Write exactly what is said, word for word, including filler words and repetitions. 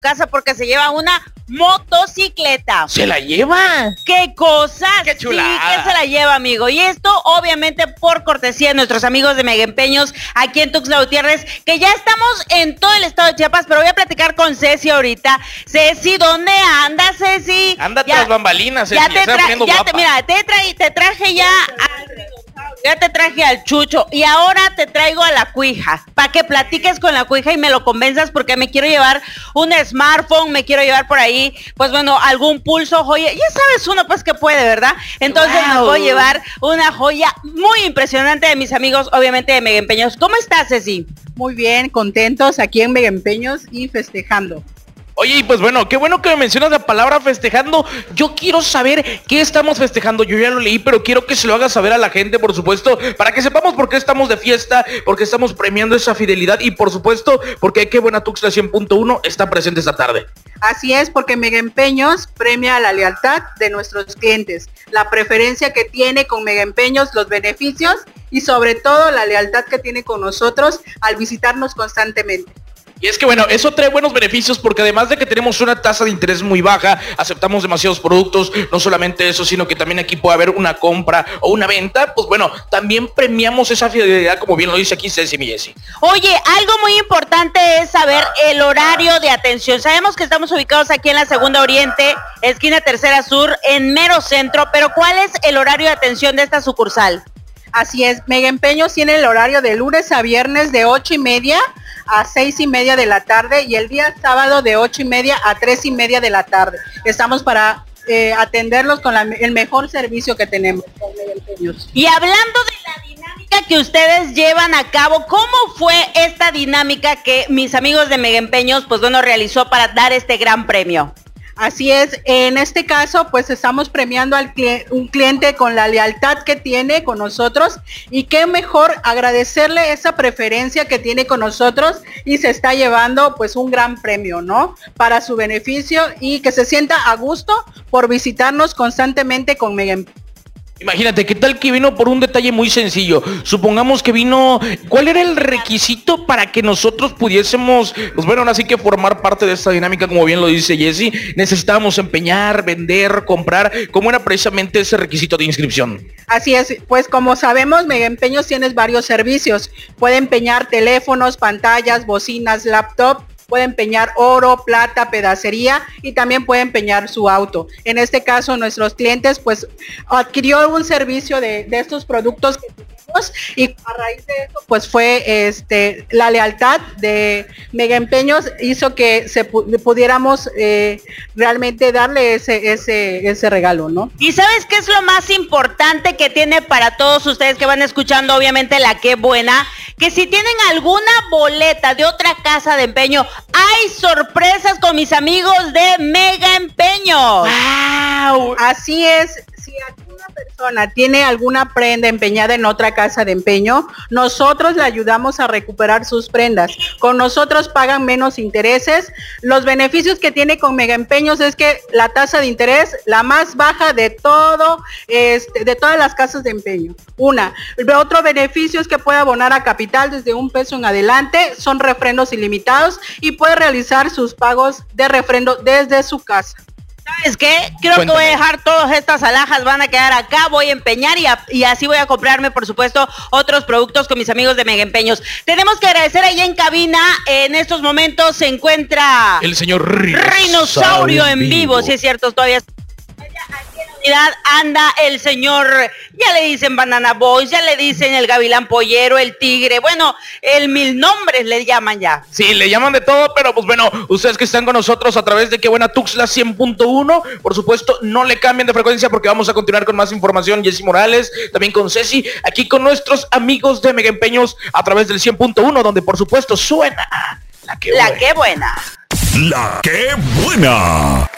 casa porque se lleva una motocicleta. ¿Se la lleva? ¡Qué cosa! ¡Qué chulada! Sí, que se la lleva, amigo. Y esto, obviamente, por cortesía de nuestros amigos de Mega Empeños aquí en Tuxtla Gutiérrez, que ya estamos en todo el estado de Chiapas, pero voy a platicar con Ceci ahorita. Ceci, ¿dónde andas, Ceci? Anda tras bambalinas, Ceci. Ya te, tra ya te mira, te, tra te traje ya al ya te traje al Chucho y ahora te traigo a la Cuija, para que platiques con la Cuija y me lo convenzas, porque me quiero llevar un smartphone, me quiero llevar por ahí, pues bueno, algún pulso, joya, ya sabes uno pues que puede, ¿verdad? Entonces wow. me puedo llevar una joya muy impresionante de mis amigos, obviamente de Mega Empeños. ¿Cómo estás, Ceci? Muy bien, contentos aquí en Mega Empeños y festejando. Oye, y pues bueno, qué bueno que me mencionas la palabra festejando. Yo quiero saber qué estamos festejando. Yo ya lo leí, pero quiero que se lo hagas saber a la gente, por supuesto, para que sepamos por qué estamos de fiesta, porque estamos premiando esa fidelidad y por supuesto, porque qué buena Tuxtla cien punto uno está presente esta tarde. Así es, porque Mega Empeños premia la lealtad de nuestros clientes, la preferencia que tiene con Mega Empeños, los beneficios y sobre todo la lealtad que tiene con nosotros al visitarnos constantemente. Y es que bueno, eso trae buenos beneficios porque además de que tenemos una tasa de interés muy baja, aceptamos demasiados productos, no solamente eso, sino que también aquí puede haber una compra o una venta, pues bueno, también premiamos esa fidelidad, como bien lo dice aquí Ceci y Jessy. Oye, algo muy importante es saber el horario de atención. Sabemos que estamos ubicados aquí en la Segunda Oriente, esquina Tercera Sur, en mero centro, pero ¿cuál es el horario de atención de esta sucursal? Así es, Mega Empeños tiene el horario de lunes a viernes de ocho y media a seis y media de la tarde y el día sábado de ocho y media a tres y media de la tarde. Estamos para eh, atenderlos con la, el mejor servicio que tenemos con Mega Empeños. Y hablando de la dinámica que ustedes llevan a cabo, ¿cómo fue esta dinámica que mis amigos de Mega Empeños, pues bueno, realizó para dar este gran premio? Así es, en este caso pues estamos premiando al cli- un cliente con la lealtad que tiene con nosotros y qué mejor agradecerle esa preferencia que tiene con nosotros y se está llevando pues un gran premio, ¿no? Para su beneficio y que se sienta a gusto por visitarnos constantemente con Mega Empeños. Imagínate, ¿qué tal que vino por un detalle muy sencillo? Supongamos que vino... ¿Cuál era el requisito para que nosotros pudiésemos, pues bueno, ahora sí que formar parte de esta dinámica, como bien lo dice Jessy? Necesitábamos empeñar, vender, comprar. ¿Cómo era precisamente ese requisito de inscripción? Así es, pues como sabemos, Mega Empeños tiene varios servicios. Puede empeñar teléfonos, pantallas, bocinas, laptop. Puede empeñar oro, plata, pedacería y también puede empeñar su auto. En este caso, nuestros clientes pues adquirió un servicio de, de estos productos que tenemos y a raíz de eso pues fue este la lealtad de Mega Empeños hizo que se pu pudiéramos eh, realmente darle ese, ese, ese regalo, ¿no? ¿Y sabes qué es lo más importante que tiene para todos ustedes que van escuchando obviamente la Qué Buena? Que si tienen alguna boleta de otra casa de empeño, hay sorpresas con mis amigos de Mega Empeños. ¡Wow! Así es, si alguna persona tiene alguna prenda empeñada en otra casa de empeño, nosotros le ayudamos a recuperar sus prendas. Con nosotros pagan menos intereses. Los beneficios que tiene con Mega Empeños es que la tasa de interés, la más baja de todo, este, de todas las casas de empeño. Una. Otro beneficio es que puede abonar a capital desde un peso en adelante, son refrendos ilimitados y puede realizar sus pagos de refrendo desde su casa. ¿Sabes qué? Creo Cuéntame. que voy a dejar todas estas alhajas, van a quedar acá, voy a empeñar y, a, y así voy a comprarme, por supuesto, otros productos con mis amigos de Mega Empeños. Tenemos que agradecer ahí en cabina, en estos momentos se encuentra... el señor Rinosaurio, Rinosaurio en vivo. vivo, sí es cierto, todavía... Aquí en la unidad anda el señor, ya le dicen Banana Boys, ya le dicen el Gavilán Pollero, el Tigre, bueno, el mil nombres le llaman ya. Sí, le llaman de todo, pero pues bueno, ustedes que están con nosotros a través de Qué Buena Tuxtla cien punto uno, por supuesto, no le cambien de frecuencia porque vamos a continuar con más información. Jessy Morales, también con Ceci, aquí con nuestros amigos de Mega Empeños a través del cien punto uno, donde por supuesto suena la Qué La Buena. Qué Buena. La Qué Buena.